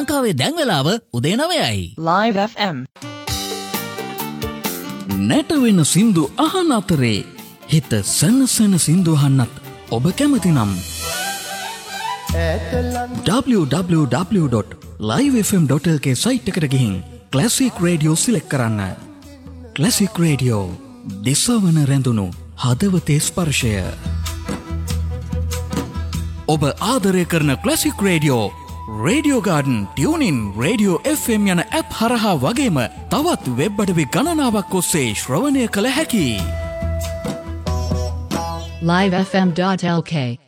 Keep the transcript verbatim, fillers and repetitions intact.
ලංකාවේ දැන් වෙලාව උදේ නවයයි. Live F M. නැටවෙන සින්දු අහන අතරේ හිත සනසන සින්දු අහන්නත් ඔබ කැමති නම් w w w dot live f m dot l k site එකට ගිහින් ක්ලාසික් රේඩියෝ සිලෙක්ට් කරන්න. ක්ලාසික් රේඩියෝ දිසවන රැඳුණු හදවතේ ස්පර්ශය. ඔබ ආදරය කරන classic radio radio garden, tuning, radio F M යන ඇප් හරහා වගේම තවත් වෙබ් අඩවි ගණනාවක් ඔස්සේ ශ්‍රවණය කළ හැකි. live f m dot l k